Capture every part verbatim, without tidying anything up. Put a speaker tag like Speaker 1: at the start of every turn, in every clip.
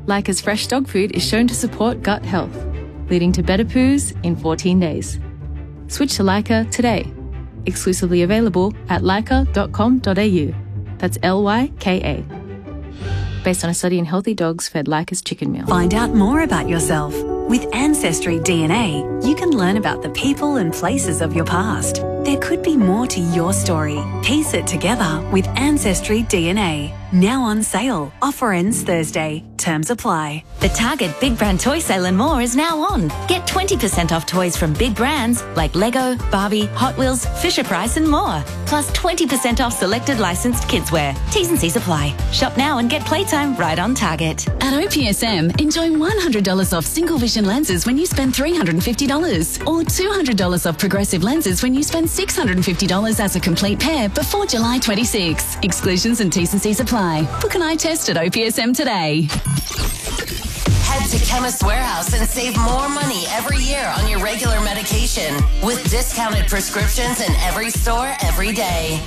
Speaker 1: Leica's fresh dog food is shown to support gut health, leading to better poos in fourteen days. Switch to Leica today. Exclusively available at leica dot com dot a u. That's L Y K A. Based on a study in healthy dogs fed Leica's chicken meal.
Speaker 2: Find out more about yourself. With Ancestry D N A, you can learn about the people and places of your past. There could be more to your story. Piece it together with Ancestry D N A. Now on sale. Offer ends Thursday. Terms apply.
Speaker 3: The Target Big Brand Toy Sale and more is now on. Get twenty percent off toys from big brands like Lego, Barbie, Hot Wheels, Fisher-Price and more. Plus twenty percent off selected licensed kidswear. T's and C's apply. Shop now and get playtime right on Target.
Speaker 4: At O P S M, enjoy one hundred dollars off single vision lenses when you spend three hundred fifty dollars or two hundred dollars off progressive lenses when you spend six hundred fifty dollars as a complete pair before July twenty-sixth. Exclusions and T's and C's apply. Book an eye test at O P S M today.
Speaker 5: Head to Chemist Warehouse and save more money every year on your regular medication with discounted prescriptions in every store every day.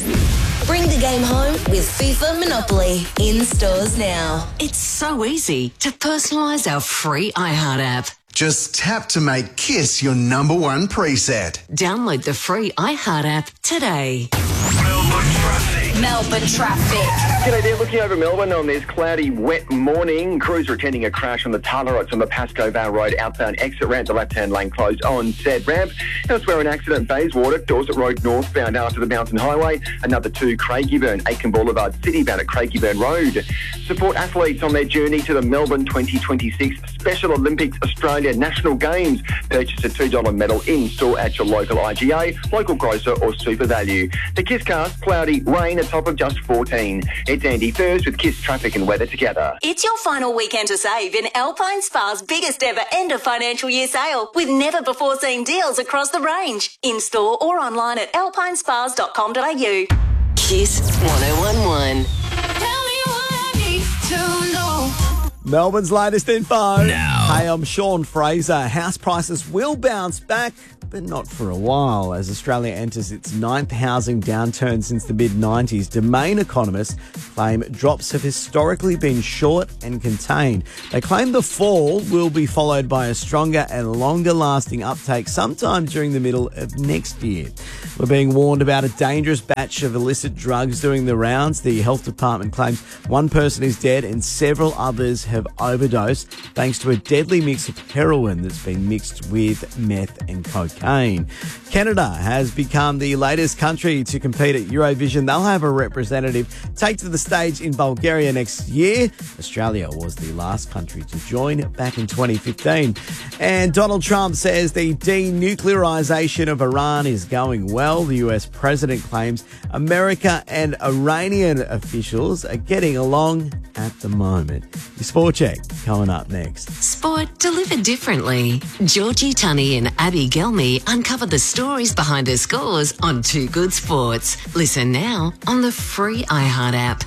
Speaker 6: Bring the game home with FIFA Monopoly in stores now.
Speaker 7: It's so easy to personalise our free iHeart app.
Speaker 8: Just tap to make KISS your number one preset.
Speaker 7: Download the free iHeart app today.
Speaker 9: Melbourne traffic.
Speaker 6: Melbourne traffic.
Speaker 10: G'day there, looking over Melbourne on this cloudy, wet morning. Crews are attending a crash on the Taylor Road on the Pascoe Vale Road outbound exit ramp. The left-hand lane closed on said ramp. Elsewhere, an accident, Bayswater, Dorset Road northbound after the Mountain Highway. Another two, Craigieburn, Aitken Boulevard, Citybound at Craigieburn Road. Support athletes on their journey to the Melbourne twenty twenty-six Special Olympics Australia National Games. Purchase a two dollar medal in-store at your local I G A, local grocer or Super Value. The KISScast, cloudy, rain, a top of just fourteen. It's Andy Thurs with KISS traffic and weather together.
Speaker 6: It's your final weekend to save in Alpine Spa's biggest ever end of financial year sale with never before seen deals across the range. In store or online at alpine spas dot com dot a u.
Speaker 7: KISS one oh one one.
Speaker 9: Tell me what I need to know.
Speaker 11: Melbourne's latest info.
Speaker 12: Now.
Speaker 11: Hey, I'm Sean Fraser. House prices will bounce back, but not for a while. As Australia enters its ninth housing downturn since the mid nineties, Domain economists claim drops have historically been short and contained. They claim the fall will be followed by a stronger and longer-lasting uptake sometime during the middle of next year. We're being warned about a dangerous batch of illicit drugs doing the rounds. The health department claims one person is dead and several others have overdosed thanks to a deadly mix of heroin that's been mixed with meth and cocaine. Canada has become the latest country to compete at Eurovision. They'll have a representative take to the stage in Bulgaria next year. Australia was the last country to join back in twenty fifteen. And Donald Trump says the denuclearization of Iran is going well. The U S president claims America and Iranian officials are getting along at the moment. Your Sport Check coming up next.
Speaker 7: Sport delivered differently. Georgie Tunney and Abby Gelmy uncover the stories behind her scores on Two Good Sports. Listen now on the free iHeart app.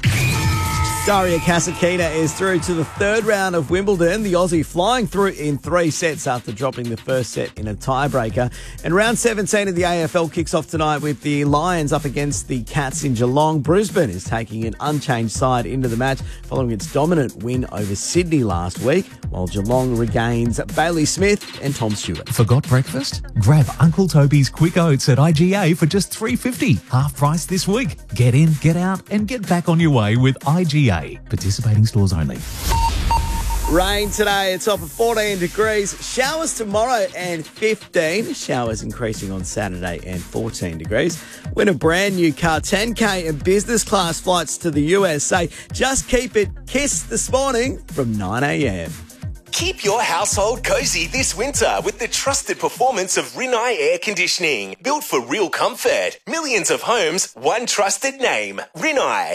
Speaker 11: Daria Kasatkina is through to the third round of Wimbledon. The Aussie flying through in three sets after dropping the first set in a tiebreaker. And round seventeen of the A F L kicks off tonight with the Lions up against the Cats in Geelong. Brisbane is taking an unchanged side into the match following its dominant win over Sydney last week, while Geelong regains Bailey Smith and Tom Stewart.
Speaker 12: Forgot breakfast? Grab Uncle Toby's Quick Oats at I G A for just three dollars fifty, half price this week. Get in, get out and get back on your way with I G A. Participating stores only.
Speaker 11: Rain today, it's off at fourteen degrees. Showers tomorrow and fifteen. Showers increasing on Saturday and fourteen degrees. Win a brand new car, ten K and business class flights to the U S A. Just keep it KISS this morning from nine a.m.
Speaker 13: Keep your household cozy this winter with the trusted performance of Rinnai Air Conditioning. Built for real comfort. Millions of homes, one trusted name. Rinnai.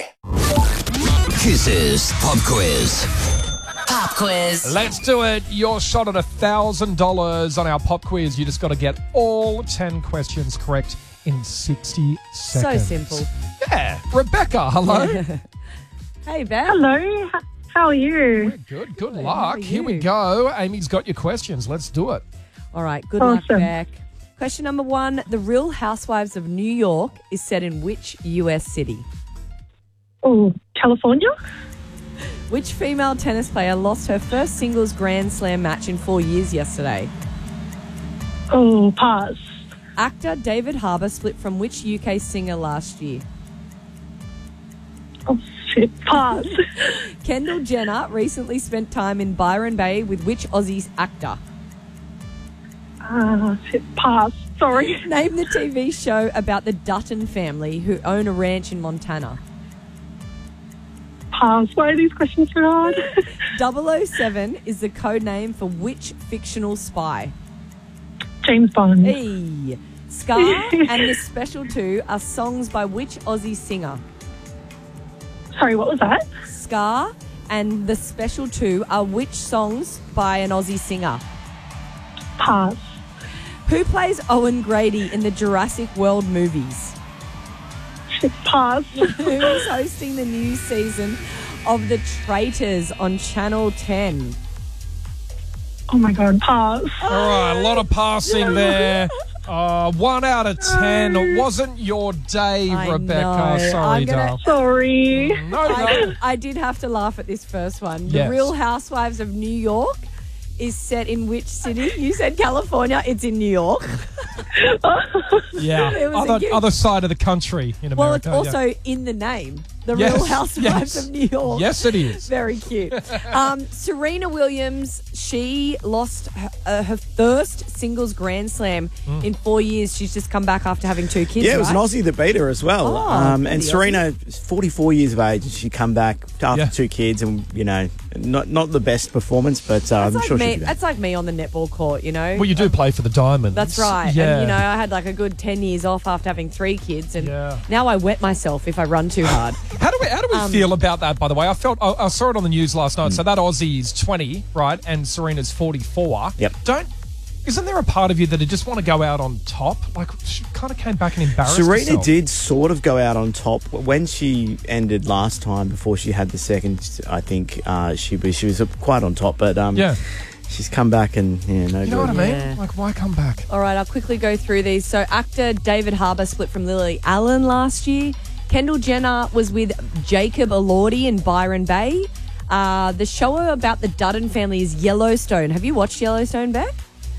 Speaker 14: Kiss's Pop Quiz.
Speaker 6: Pop quiz.
Speaker 15: Let's do it. Your shot at one thousand dollars on our pop quiz. You just got to get all ten questions correct in sixty seconds.
Speaker 16: So simple.
Speaker 15: Yeah. Rebecca, hello.
Speaker 16: Yeah. Hey, Beth.
Speaker 17: Hello. How are you?
Speaker 15: We're good. Good luck. Here we go. Amy's got your questions. Let's do it.
Speaker 16: All right. Good
Speaker 17: awesome.
Speaker 16: luck, Beck. Question number one. The Real Housewives of New York is set in which U S city?
Speaker 17: Oh, California?
Speaker 16: Which female tennis player lost her first singles Grand Slam match in four years yesterday?
Speaker 17: Oh, pass.
Speaker 16: Actor David Harbour split from which U K singer last year?
Speaker 17: Oh, shit. Pass.
Speaker 16: Kendall Jenner recently spent time in Byron Bay with which Aussie actor?
Speaker 17: Ah, shit. Pass. Sorry.
Speaker 16: Name the T V show about the Dutton family who own a ranch in Montana.
Speaker 17: Pass. Why are these questions so hard?
Speaker 16: double oh seven is the code name for which fictional spy?
Speaker 17: James Bond.
Speaker 16: Hey. Scar and The Special Two are songs by which Aussie singer?
Speaker 17: Sorry, what was that?
Speaker 16: Scar and The Special Two are which songs by an Aussie singer?
Speaker 17: Pass.
Speaker 16: Who plays Owen Grady in the Jurassic World movies?
Speaker 17: Pass.
Speaker 16: Who is hosting the new season of The Traitors on Channel ten?
Speaker 17: Oh, my God. Pass.
Speaker 15: All right, a lot of passing there. Uh, one out of ten. It wasn't your day,
Speaker 16: I
Speaker 15: Rebecca.
Speaker 16: know.
Speaker 15: Sorry,
Speaker 16: I'm gonna-
Speaker 15: darling.
Speaker 17: Sorry.
Speaker 15: No, no.
Speaker 16: I, I did have to laugh at this first one. The
Speaker 15: Yes.
Speaker 16: Real Housewives of New York is set in which city? You said California. It's in New York.
Speaker 15: Yeah,
Speaker 16: It was a
Speaker 15: other,
Speaker 16: gift.
Speaker 15: other side of the country in
Speaker 16: Well, it's
Speaker 15: America.
Speaker 16: also
Speaker 15: yeah.
Speaker 16: in the name. The
Speaker 15: Yes,
Speaker 16: Real Housewives
Speaker 15: yes.
Speaker 16: of New York.
Speaker 15: Yes, it is.
Speaker 16: Very cute. um, Serena Williams, she lost her, uh, her first singles Grand Slam
Speaker 11: Mm.
Speaker 16: in four years. She's just come back after having two kids,
Speaker 11: Yeah, it was an
Speaker 16: right?
Speaker 11: Aussie that beat her as well.
Speaker 16: Oh,
Speaker 11: um, and
Speaker 16: bloody
Speaker 11: Serena is forty-four years of age, and she come back after
Speaker 15: Yeah.
Speaker 11: two kids, and you know, not not the best performance, but uh, I'm
Speaker 16: That's like
Speaker 11: sure
Speaker 16: me.
Speaker 11: she'll be back.
Speaker 16: That's like me on the netball court, you know.
Speaker 15: Well, you do play for the Diamonds.
Speaker 16: That's right.
Speaker 15: Yeah.
Speaker 16: And, you know, I had like a good ten years off after having three kids. And
Speaker 15: Yeah.
Speaker 16: now I wet myself if I run too hard.
Speaker 15: How do we how do we
Speaker 16: Um,
Speaker 15: feel about that? By the way, I felt I, I saw it on the news last night. So that Aussie is twenty, right, and Serena's forty-four.
Speaker 11: Yep.
Speaker 15: Don't. Isn't there a part of you that just want to go out on top? Like she kind of came back and embarrassed
Speaker 11: Serena
Speaker 15: herself.
Speaker 11: did sort of go out on top when she ended last time. Before she had the second, I think uh, she was she was quite on top. But um,
Speaker 15: Yeah.
Speaker 11: she's come back and yeah, no
Speaker 15: You know
Speaker 11: good.
Speaker 15: what I mean?
Speaker 16: Yeah.
Speaker 15: Like, why come back?
Speaker 16: All right, I'll quickly go through these. So actor David Harbour split from Lily Allen last year. Kendall Jenner was with Jacob Elordi in Byron Bay. Uh, the show about the Dutton family is Yellowstone. Have you watched Yellowstone, Beck?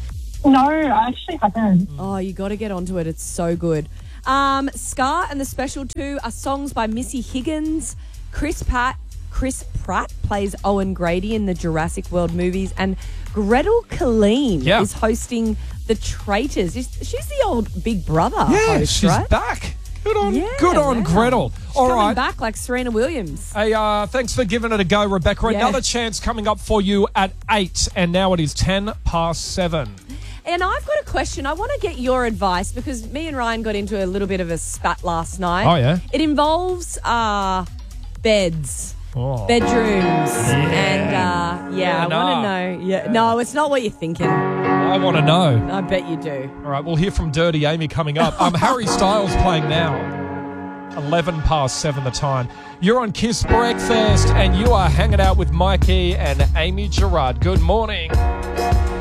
Speaker 17: No, I actually haven't.
Speaker 16: Oh, you got to get onto it. It's so good. Um, Scar and The Special Two are songs by Missy Higgins. Chris Pratt, Chris Pratt plays Owen Grady in the Jurassic World movies, and Gretel Killeen
Speaker 15: Yeah.
Speaker 16: is hosting The Traitors. She's she's the old Big Brother
Speaker 15: Yeah,
Speaker 16: host,
Speaker 15: she's
Speaker 16: right?
Speaker 15: back. Good on,
Speaker 16: Yeah,
Speaker 15: good on
Speaker 16: wow.
Speaker 15: Gretel.
Speaker 16: She's
Speaker 15: All
Speaker 16: coming
Speaker 15: right.
Speaker 16: back like Serena Williams.
Speaker 15: Hey, uh, thanks for giving it a go, Rebecca.
Speaker 16: Yeah.
Speaker 15: Another chance coming up for you at eight, and now it is ten past seven.
Speaker 16: And I've got a question. I want to get your advice because me and Ryan got into a little bit of a spat last night.
Speaker 15: Oh, yeah?
Speaker 16: It involves uh, beds.
Speaker 15: Oh.
Speaker 16: Bedrooms and uh, yeah,
Speaker 15: Yeah,
Speaker 16: I want
Speaker 15: nah.
Speaker 16: to know. Yeah, no, it's not what you're thinking.
Speaker 15: I want to know.
Speaker 16: I bet you do.
Speaker 15: All right, we'll hear from Dirty Amy coming up. Um, Harry Styles playing now. eleven past seven the time. You're on Kiss Breakfast and you are hanging out with Mikey and Amy Gerard. Good morning.